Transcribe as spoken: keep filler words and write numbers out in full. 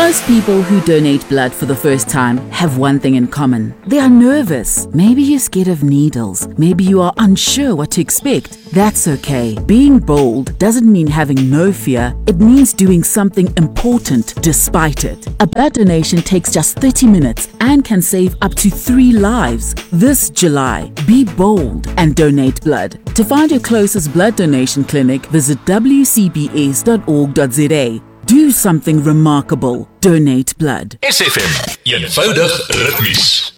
Most people who donate blood for the first time have one thing in common. They are nervous. Maybe you're scared of needles. Maybe you are unsure what to expect. That's okay. Being bold doesn't mean having no fear. It means doing something important despite it. A blood donation takes just thirty minutes and can save up to three lives. This July, be bold and donate blood. To find your closest blood donation clinic, visit w c b s dot org dot z a. Do something remarkable. Donate blood. S F M, eenvoudig ritmies.